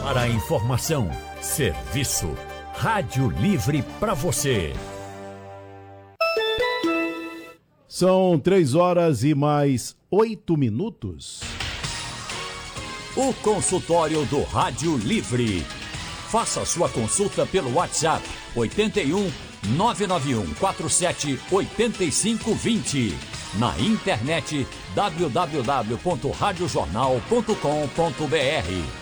para a informação, serviço. Rádio Livre para você. São 3h mais 8. O consultório do Rádio Livre. Faça sua consulta pelo WhatsApp 81 991 47 8520. Na internet www.radiojornal.com.br.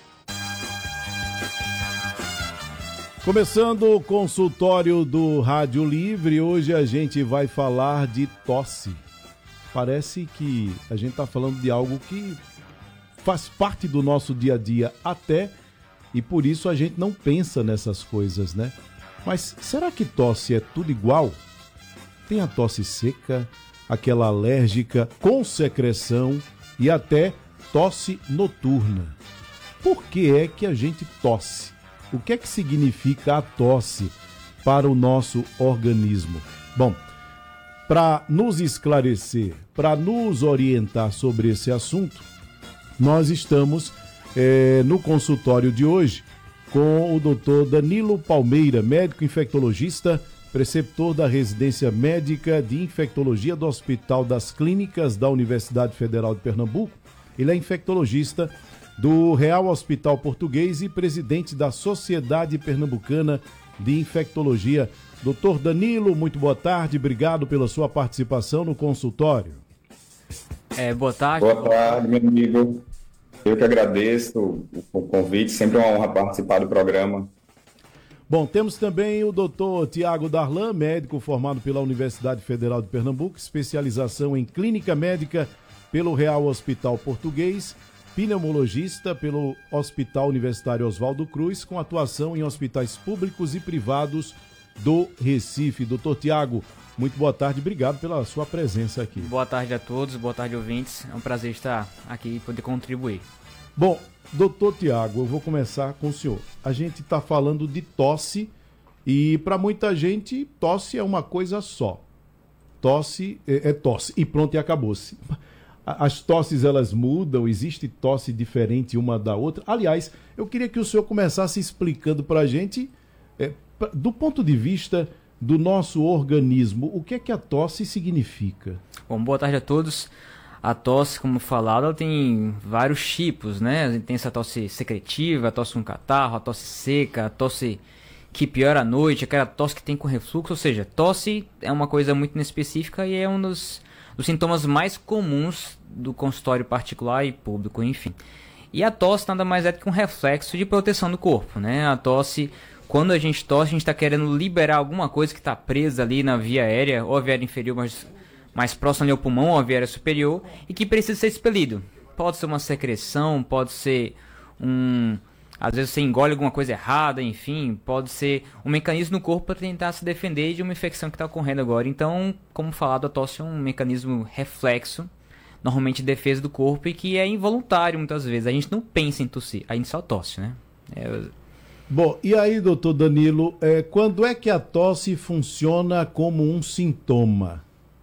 Começando o consultório do Rádio Livre, hoje a gente vai falar de tosse. Parece que a gente está falando de algo que faz parte do nosso dia a dia até, e por isso a gente não pensa nessas coisas, né? Mas será que tosse é tudo igual? Tem a tosse seca, aquela alérgica com secreção e até tosse noturna. Por que é que a gente tosse? O que é que significa a tosse para o nosso organismo? Bom, para nos esclarecer, para nos orientar sobre esse assunto, nós estamos no consultório de hoje com o Dr. Danilo Palmeira, médico infectologista, preceptor da Residência Médica de Infectologia do Hospital das Clínicas da Universidade Federal de Pernambuco. Ele é infectologista do Real Hospital Português e presidente da Sociedade Pernambucana de Infectologia. Doutor Danilo, muito boa tarde, obrigado pela sua participação no consultório. Boa tarde. Boa tarde, meu amigo. Eu que agradeço o convite, sempre é uma honra participar do programa. Bom, temos também o doutor Tiago Darlan, médico formado pela Universidade Federal de Pernambuco, especialização em clínica médica pelo Real Hospital Português, pneumologista pelo Hospital Universitário Oswaldo Cruz, com atuação em hospitais públicos e privados do Recife. Doutor Tiago, muito boa tarde, obrigado pela sua presença aqui. Boa tarde a todos, boa tarde ouvintes, é um prazer estar aqui e poder contribuir. Bom, doutor Tiago, eu vou começar com o senhor. A gente está falando de tosse e para muita gente tosse é uma coisa só. Tosse é tosse e pronto, e acabou-se. As tosses, elas mudam, existe tosse diferente uma da outra. Aliás, eu queria que o senhor começasse explicando para a gente, do ponto de vista do nosso organismo, o que é que a tosse significa? Bom, boa tarde a todos. A tosse, como falado, ela tem vários tipos, né? A gente tem essa tosse secretiva, a tosse com catarro, a tosse seca, a tosse que piora à noite, aquela tosse que tem com refluxo, ou seja, tosse é uma coisa muito inespecífica e é um dos sintomas mais comuns do consultório particular e público, enfim. E a tosse nada mais é do que um reflexo de proteção do corpo, né? A tosse, quando a gente tosse, a gente está querendo liberar alguma coisa que está presa ali na via aérea, ou a via aérea inferior, mas mais próxima ali ao pulmão, ou a via aérea superior, e que precisa ser expelido. Pode ser uma secreção, pode ser às vezes você engole alguma coisa errada, enfim, pode ser um mecanismo no corpo para tentar se defender de uma infecção que está ocorrendo agora. Então, como falado, a tosse é um mecanismo reflexo, normalmente de defesa do corpo, e que é involuntário muitas vezes. A gente não pensa em tossir, a gente só tosse, né? Bom, e aí, doutor Danilo, quando é que a tosse funciona como um sintoma?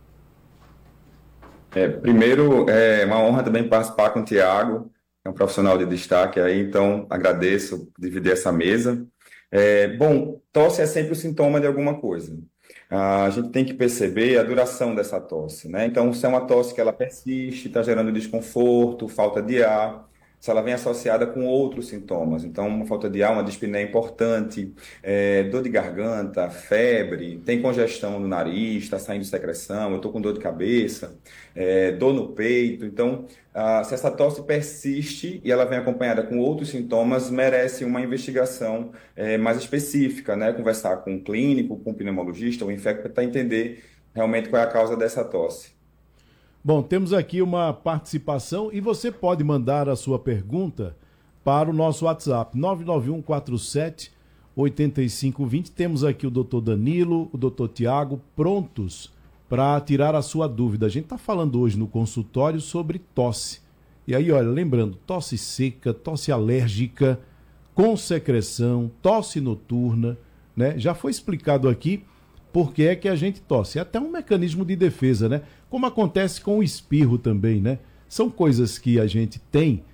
Primeiro, é uma honra também participar com o Tiago, é um profissional de destaque aí, então agradeço dividir essa mesa. Bom, tosse é sempre o sintoma de alguma coisa. A gente tem que perceber a duração dessa tosse, né? Então, se é uma tosse que ela persiste, está gerando desconforto, falta de ar, se ela vem associada com outros sintomas. Então, uma falta de ar, uma dispneia importante, dor de garganta, febre, tem congestão no nariz, está saindo secreção, eu estou com dor de cabeça, dor no peito. Então, se essa tosse persiste e ela vem acompanhada com outros sintomas, merece uma investigação mais específica, né? Conversar com um clínico, com um pneumologista ou infecto para entender realmente qual é a causa dessa tosse. Bom, temos aqui uma participação e você pode mandar a sua pergunta para o nosso WhatsApp, 99147-8520. Temos aqui o doutor Danilo, o doutor Tiago, prontos para tirar a sua dúvida. A gente está falando hoje no consultório sobre tosse. E aí, olha, lembrando, tosse seca, tosse alérgica, com secreção, tosse noturna, né? Já foi explicado aqui por que é que a gente tosse. É até um mecanismo de defesa, né? Como acontece com o espirro também, né? São coisas que a gente tem